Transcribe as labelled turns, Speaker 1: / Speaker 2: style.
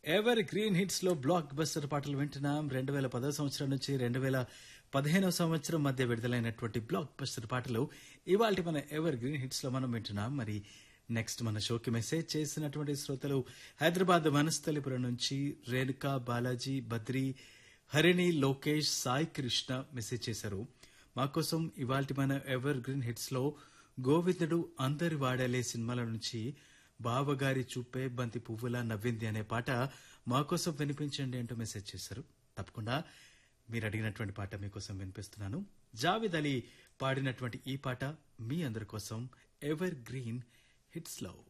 Speaker 1: Ever green hits లో block buster పాటలు వింటున్నాం. 2010 సంవత్సరం నుంచి 2015 సంవత్సరం మధ్య విడుదలైనటువంటి బ్లాక్ బస్టర్ పాటలు ఇవాళ మన ఎవర్ గ్రీన్ హిట్స్ లో మనం వింటున్నాం. మరి నెక్స్ట్ మన షోకి మెసేజ్ చేసినటువంటి శ్రోతలు హైదరాబాద్ వనస్థలిపురం నుంచి రేణుకా, బాలాజీ, బద్రి, హరిణి, లోకేష్, సాయి కృష్ణ మెసేజ్ చేశారు. మా కోసం ఇవాల్టి మన ఎవర్ గ్రీన్ హిట్స్ లో గోవిందుడు అందరి వాడలే సినిమాల నుంచి బావగారి చూపే బంతి పువ్వులా నవ్వింది అనే పాట మా కోసం వినిపించండి అంటూ మెసేజ్ చేశారు. తప్పకుండా మీరు అడిగినటువంటి పాట మీకోసం వినిపిస్తున్నాను. జావేద్ అలీ పాడినటువంటి ఈ పాట మీ అందరి కోసం ఎవర్ గ్రీన్ హిట్స్ లో.